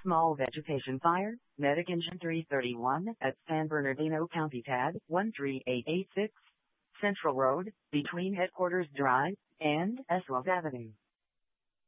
Small vegetation fire, medic engine 331 at San Bernardino County TAD 13886, Central Road, between Headquarters Drive and Eswell Avenue.